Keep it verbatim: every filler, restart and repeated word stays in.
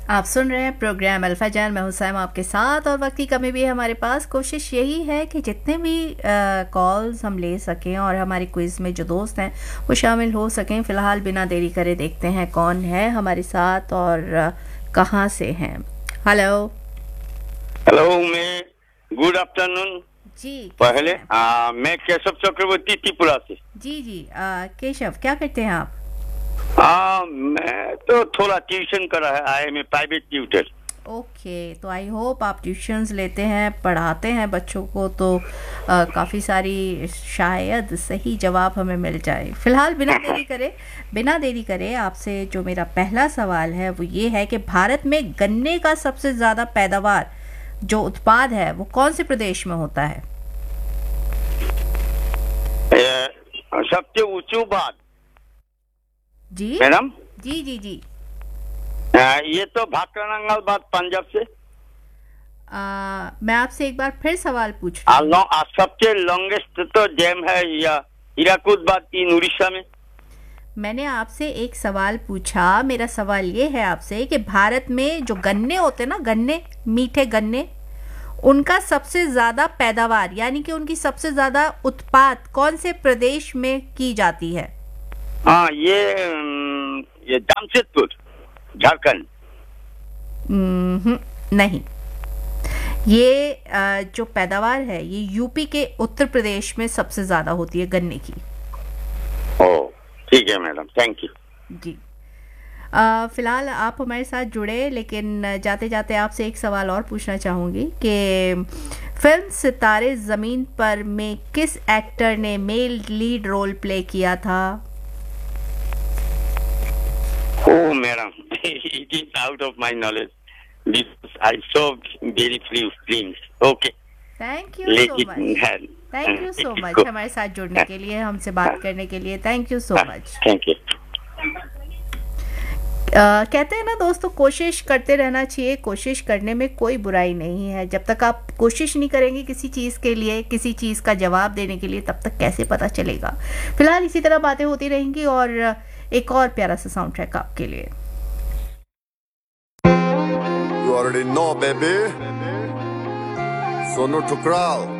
आप सुन रहे हैं प्रोग्राम अल्फा जान। मैं हुसैन आपके साथ, और वक्त की कमी भी है हमारे पास। कोशिश यही है कि जितने भी कॉल्स हम ले सकें और हमारी क्विज़ में जो दोस्त हैं वो शामिल हो सकें। फ़िलहाल बिना देरी करे देखते हैं कौन है हमारे साथ और uh, कहाँ से हैं। हेलो हेलो, मैं गुड आफ्टरनून। जी पहले आ, मैं केशव चक्रवर्ती त्रिपुरा से। जी जी आ, केशव, क्या करते हैं आप? आ, मैं तो थोड़ा ट्यूशन कर रहा है। I M A private tutor. Okay, तो आई होप आप ट्यूशन्स लेते हैं, पढ़ाते हैं बच्चों को, तो आ, काफ़ी सारी शायद सही जवाब हमें मिल जाए। फिलहाल बिना देरी करे बिना देरी करे आपसे जो मेरा पहला सवाल है वो ये है कि भारत में गन्ने का सबसे ज़्यादा पैदावार जो उत्पाद है वो कौन से प्रदेश में होता है? ए, सबसे ऊंची बात जी मैडम। जी जी जी आ, ये तो भाकरनंगल बात पंजाब से। आ, मैं आपसे एक बार फिर सवाल पूछ आ, रही हूँ। आ, सबसे लॉन्गेस्ट तो डैम है या हीराकुद बात इन उड़ीसा में। मैंने आपसे एक सवाल पूछा। मेरा सवाल ये है आपसे कि भारत में जो गन्ने होते हैं ना, गन्ने, मीठे गन्ने, उनका सबसे ज्यादा पैदावार यानी कि उनकी सबसे ज्यादा उत्पाद कौन से प्रदेश में की जाती है? हाँ, ये ये जमशेदपुर, झारखंड। हम्म, नहीं, ये अ, जो पैदावार है ये यूपी के उत्तर प्रदेश में सबसे ज्यादा होती है गन्ने की। ओ ठीक है मैडम, थैंक यू जी। अ, फिलहाल आप हमारे साथ जुड़े, लेकिन जाते जाते आपसे एक सवाल और पूछना चाहूँगी कि फिल्म सितारे ज़मीन पर में किस एक्टर ने मेल लीड रोल प्ले किया था? Oh, madam, it is out of my knowledge. Because I saw very few films. Okay. Thank you so much. Thank you so much हमारे साथ जुड़ने के लिए, हमसे बात करने के लिए। Thank you so much. Thank you. कहते हैं ना दोस्तों, कोशिश करते रहना चाहिए। कोशिश करने में कोई बुराई नहीं है। जब तक आप कोशिश नहीं करेंगे किसी चीज़ के लिए, किसी चीज़ का जवाब देने के लिए, तब तक कैसे पता चलेगा। फिलहाल इसी तरह बातें होती रहेंगी और एक और प्यारा सा साउंड ट्रैक आपके लिए। You already know, baby. Sonu Tukral.